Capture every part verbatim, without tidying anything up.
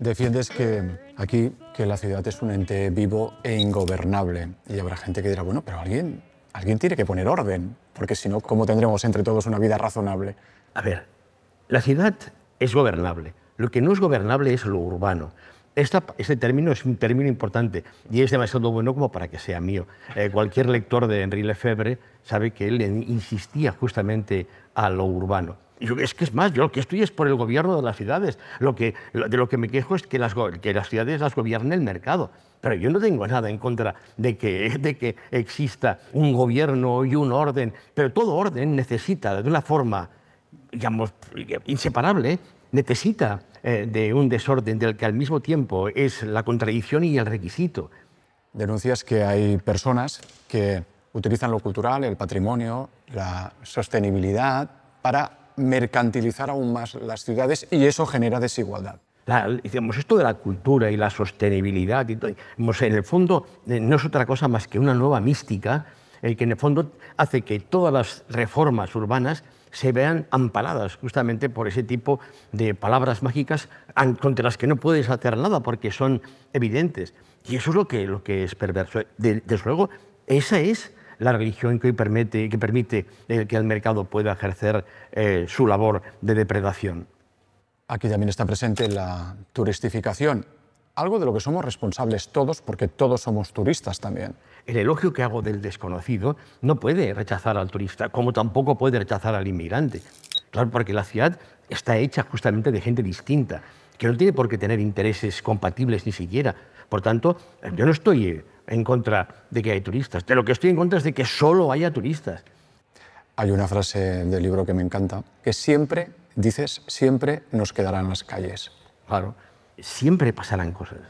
Defiendes que aquí que la ciudad es un ente vivo e ingobernable. Y habrá gente que dirá, bueno, pero alguien, alguien tiene que poner orden, porque si no, ¿cómo tendremos entre todos una vida razonable? A ver, la ciudad es gobernable. Lo que no es gobernable es lo urbano. Esta, este término es un término importante y es demasiado bueno como para que sea mío. Eh, cualquier lector de Henri Lefebvre sabe que él insistía justamente a lo urbano. Y yo, es que es más, yo lo que estoy es por el gobierno de las ciudades. Lo que, de lo que me quejo es que las, que las ciudades las gobierne el mercado. Pero yo no tengo nada en contra de que, de que exista un gobierno y un orden. Pero todo orden necesita, de una forma, digamos, inseparable, necesita eh, de un desorden del que al mismo tiempo es la contradicción y el requisito. Denuncias que hay personas que utilizan lo cultural, el patrimonio, la sostenibilidad para mercantilizar aún más las ciudades y eso genera desigualdad. La, digamos, esto de la cultura y la sostenibilidad, y todo, en el fondo eh, no es otra cosa más que una nueva mística eh, que en el fondo hace que todas las reformas urbanas se vean amparadas justamente por ese tipo de palabras mágicas contra las que no puedes hacer nada porque son evidentes. Y eso es lo que, lo que es perverso. De, desde luego, esa es la religión que permite, que permite eh, que el mercado pueda ejercer eh, su labor de depredación. Aquí también está presente la turistificación, algo de lo que somos responsables todos, porque todos somos turistas también. El elogio que hago del desconocido no puede rechazar al turista, como tampoco puede rechazar al inmigrante. Claro, porque la ciudad está hecha justamente de gente distinta, que no tiene por qué tener intereses compatibles ni siquiera. Por tanto, yo no estoy en contra de que haya turistas. De lo que estoy en contra es de que solo haya turistas. Hay una frase del libro que me encanta, que siempre, dices, siempre nos quedarán las calles. Claro, siempre pasarán cosas.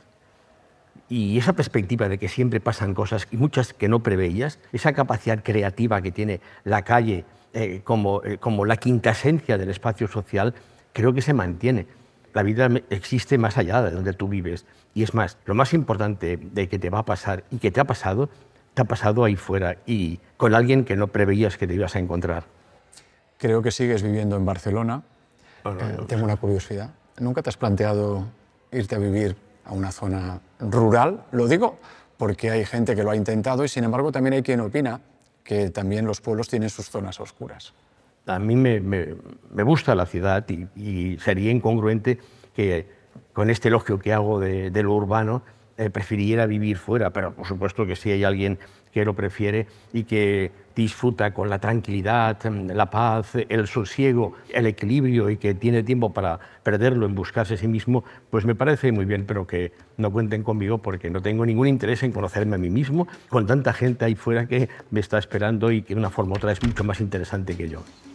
Y esa perspectiva de que siempre pasan cosas, y muchas que no preveías, esa capacidad creativa que tiene la calle eh, como, eh, como la quinta esencia del espacio social, creo que se mantiene. La vida existe más allá de donde tú vives. Y es más, lo más importante de que te va a pasar y que te ha pasado, te ha pasado ahí fuera y con alguien que no preveías que te ibas a encontrar. Creo que sigues viviendo en Barcelona. Oh, no, eh, no, tengo una curiosidad. ¿Nunca te has planteado irte a vivir a una zona rural? Lo digo porque hay gente que lo ha intentado y sin embargo también hay quien opina que también los pueblos tienen sus zonas oscuras. A mí me, me, me gusta la ciudad y, y sería incongruente que con este elogio que hago de, de lo urbano eh, prefiriera vivir fuera, pero por supuesto que si hay alguien que lo prefiere y que disfruta con la tranquilidad, la paz, el sosiego, el equilibrio y que tiene tiempo para perderlo en buscarse a sí mismo, pues me parece muy bien, pero que no cuenten conmigo porque no tengo ningún interés en conocerme a mí mismo con tanta gente ahí fuera que me está esperando y que de una forma u otra es mucho más interesante que yo.